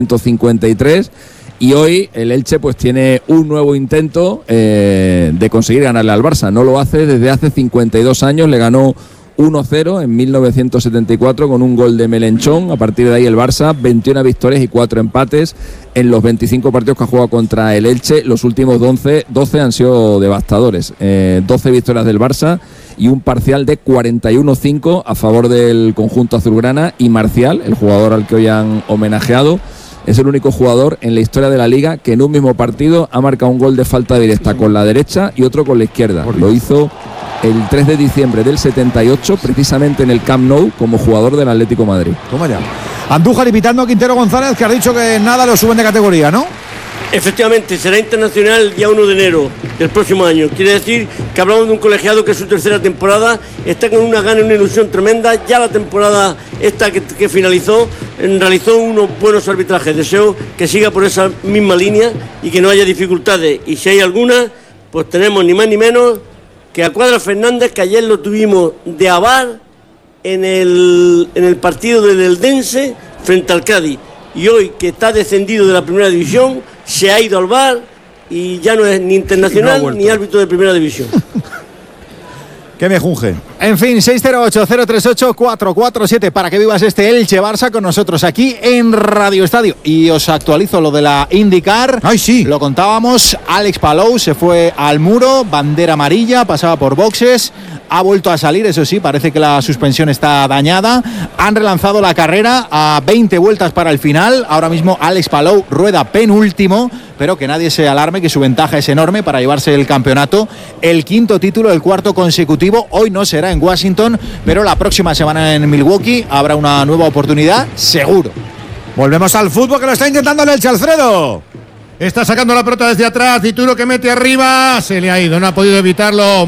153. Y hoy el Elche pues tiene un nuevo intento de conseguir ganarle al Barça. No lo hace desde hace 52 años, le ganó 1-0 en 1974 con un gol de Melenchón. A partir de ahí el Barça, 21 victorias y 4 empates en los 25 partidos que ha jugado contra el Elche. Los últimos 12 han sido devastadores. 12 victorias del Barça y un parcial de 41-5 a favor del conjunto azulgrana. Y Marcial, el jugador al que hoy han homenajeado, es el único jugador en la historia de la Liga que en un mismo partido ha marcado un gol de falta directa con la derecha y otro con la izquierda. Lo hizo el 3 de diciembre del 78, precisamente en el Camp Nou, como jugador del Atlético de Madrid. Toma ya. Andújar invitando a Quintero González, que has dicho que nada lo suben de categoría, ¿no? Efectivamente, será internacional el día 1 de enero del próximo año. Quiere decir que hablamos de un colegiado que es su tercera temporada, está con una gana y una ilusión tremenda. Ya la temporada esta que finalizó, realizó unos buenos arbitrajes. Deseo que siga por esa misma línea y que no haya dificultades. Y si hay alguna, pues tenemos ni más ni menos que a Cuadra Fernández, que ayer lo tuvimos de avar en el partido del Eldense frente al Cádiz. Y hoy, que está descendido de la primera división, se ha ido al VAR y ya no es ni internacional ni árbitro de primera división. Que me junge. En fin, 608-038-447 para que vivas este Elche-Barça con nosotros aquí en Radio Estadio. Y os actualizo lo de la IndyCar. ¡Ay, sí! Lo contábamos, Alex Palou se fue al muro, bandera amarilla, pasaba por boxes, ha vuelto a salir, eso sí, parece que la suspensión está dañada. Han relanzado la carrera a 20 vueltas para el final. Ahora mismo Alex Palou rueda penúltimo, pero que nadie se alarme, que su ventaja es enorme para llevarse el campeonato. El quinto título, el cuarto consecutivo. Hoy no será en Washington, pero la próxima semana en Milwaukee habrá una nueva oportunidad, seguro. Volvemos al fútbol, que lo está intentando el Elche, Alfredo. Está sacando la pelota desde atrás, Dituro que mete arriba, se le ha ido, no ha podido evitarlo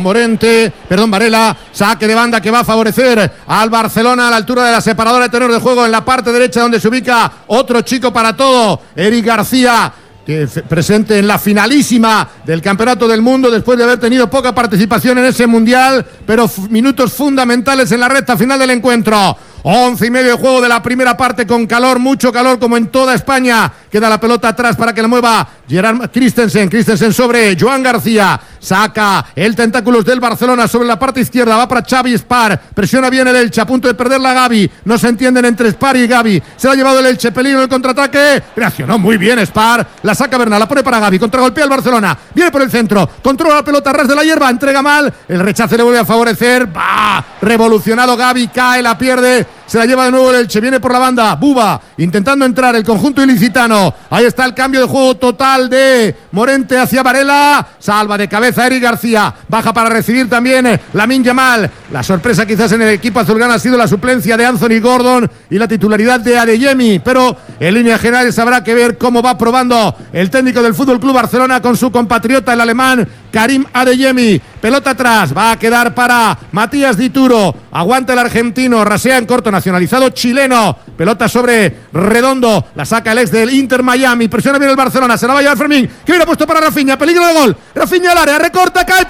Varela, saque de banda que va a favorecer al Barcelona a la altura de la separadora de tenor de juego en la parte derecha donde se ubica otro chico para todo, Eric García, presente en la finalísima del Campeonato del Mundo después de haber tenido poca participación en ese Mundial, pero minutos fundamentales en la recta final del encuentro. 11 y medio de juego de la primera parte con calor, mucho calor como en toda España. Queda la pelota atrás para que la mueva Gerard Christensen sobre Joan García. Saca el tentáculos del Barcelona sobre la parte izquierda, va para Xavi Spar, presiona bien el Elche, a punto de perderla Gavi, no se entienden entre Spar y Gavi, se la ha llevado el Elche, peligro en el contraataque, reaccionó muy bien Spar, la saca Bernal, la pone para Gavi, contragolpea al Barcelona, viene por el centro, controla la pelota a ras de la hierba, entrega mal, el rechace le vuelve a favorecer, va, revolucionado Gavi, cae, la pierde, se la lleva de nuevo el Elche, viene por la banda, Buba, intentando entrar el conjunto ilicitano, ahí está el cambio de juego total de Morente hacia Varela, salva de cabeza Eric García, baja para recibir también Lamine Yamal, la sorpresa quizás en el equipo azulgrana ha sido la suplencia de Anthony Gordon y la titularidad de Adeyemi, pero en líneas generales habrá que ver cómo va probando el técnico del FC Barcelona con su compatriota el alemán Karim Adeyemi, pelota atrás, va a quedar para Matías Dituro, aguanta el argentino, rasea en corto, nacionalizado chileno, pelota sobre Redondo, la saca el ex del Inter Miami, presiona bien el Barcelona, se la va a llevar Fermín, que viene puesto para Rafinha, peligro de gol, Rafinha al área, recorta, cae,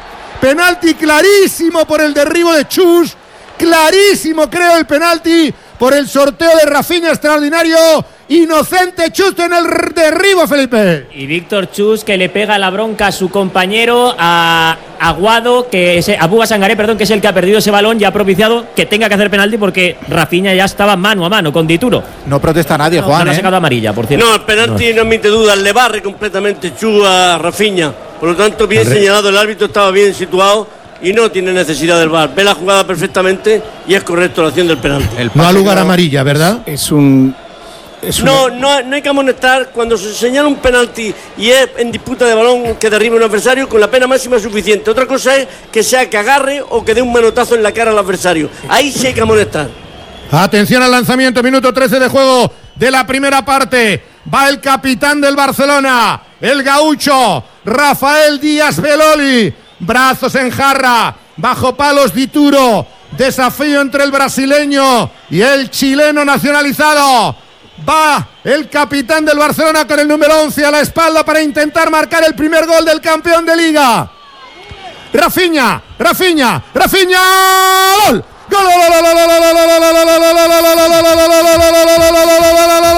penalti clarísimo por el derribo de Chus, clarísimo creo el penalti por el sorteo de Rafinha extraordinario, inocente Chus en el derribo, Felipe. Y Víctor Chus que le pega la bronca a su compañero, a Aguado, a Buba Sangaré, que es el que ha perdido ese balón y ha propiciado que tenga que hacer penalti porque Rafinha ya estaba mano a mano con Dituro. No protesta nadie, Juan. No ha sacado amarilla, por cierto. No, el penalti no admite dudas, le barre completamente Chus a Rafinha. Por lo tanto, bien señalado, el árbitro estaba bien situado y no tiene necesidad del VAR. Ve la jugada perfectamente y es correcto la acción del penalti. No ha lugar amarilla, ¿verdad? No hay que amonestar cuando se señala un penalti y es en disputa de balón que derriba un adversario con la pena máxima suficiente. Otra cosa es que sea que agarre o que dé un manotazo en la cara al adversario. Ahí sí hay que amonestar. Atención al lanzamiento, minuto 13 de juego de la primera parte. Va el capitán del Barcelona, el gaucho Rafael Díaz Beloli. Brazos en jarra, bajo palos Dituro. Desafío entre el brasileño y el chileno nacionalizado. Va el capitán del Barcelona con el número 11 a la espalda para intentar marcar el primer gol del campeón de Liga. Rafinha, gol.